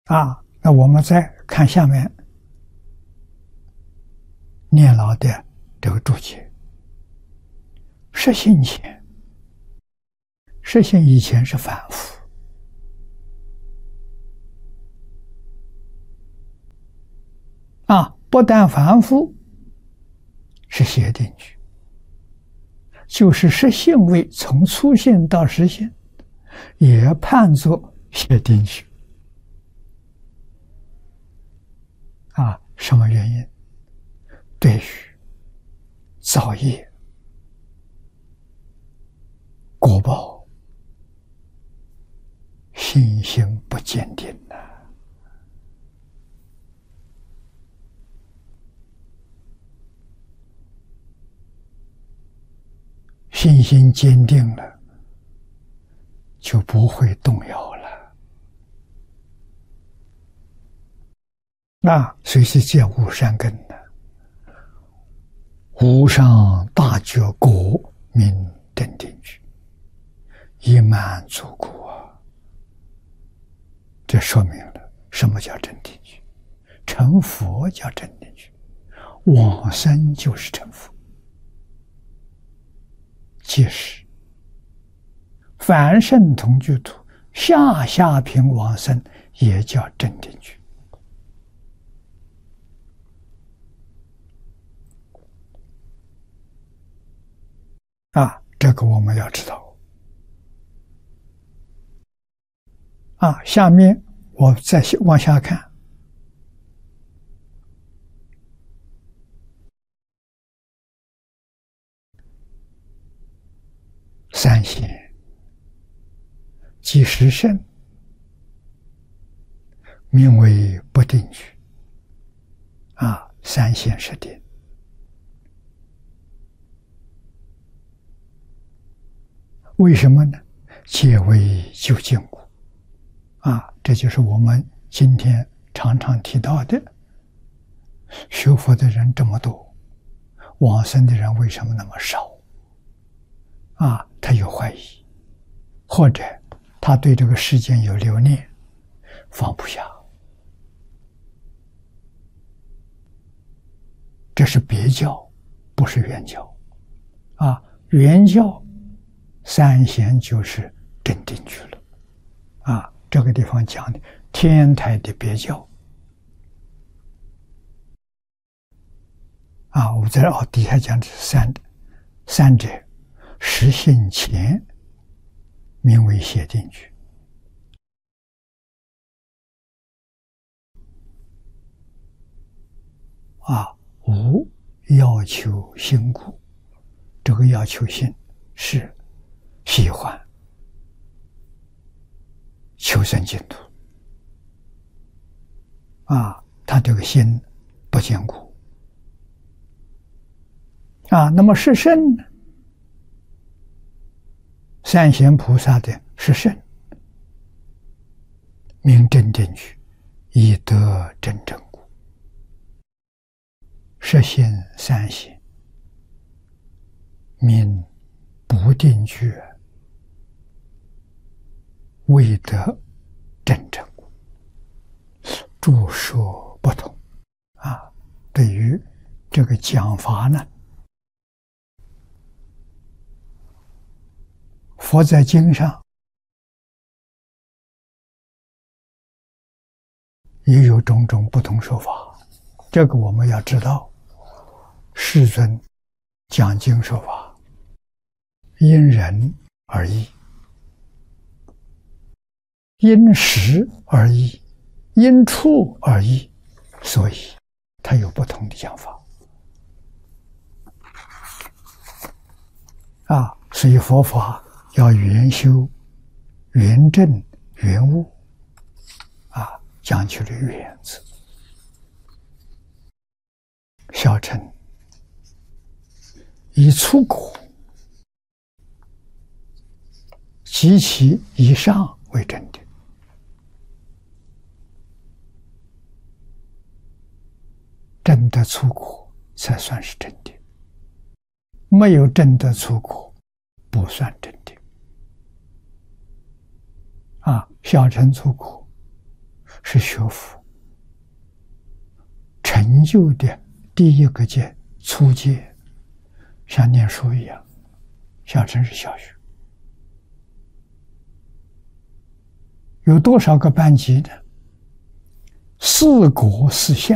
那我们再看下面念老的这个注解：实性前，实性以前是反复不但反复是写定句，就是实性位从粗性到实性，也判作写定句。什么原因？对于造业果报信心不坚定信心坚定了，就不会动摇了。谁是见无善根呢？无上大觉果名正定句，已满足果这说明了什么叫正定句。成佛叫正定句，往生就是成佛。即使凡圣同居土，下下品往生也叫正定句。这个我们要知道。下面我再往下看。三贤即实圣，名为不定句。三贤实定。为什么呢？皆为究竟故。这就是我们今天常常提到的，学佛的人这么多，往生的人为什么那么少？他有怀疑，或者他对这个世间有留念，放不下。这是别教，不是原教。原教三贤就是正定句了。这个地方讲的天台的别教。我在底下讲的是三者实性前名为写定句。无要求心故，这个要求心是喜欢求生净土。他这个心不坚固。那么是圣呢？三贤菩萨的是圣，名正定句，以得真正故。实性三贤，名不定句，未得真正故。著说不同。对于这个讲法呢，佛在经上也有种种不同说法，这个我们要知道。世尊讲经说法，因人而异，因时而异，因处而异，所以它有不同的讲法。所以佛法要圆修、圆正、圆悟，讲究了圆字。小乘以粗果及其以上为正定，证得粗果才算是正定，没有证得粗果不算正定。小乘粗果是学佛成就的第一个阶初阶，像念书一样，小城市小学。有多少个班级的？4国4相，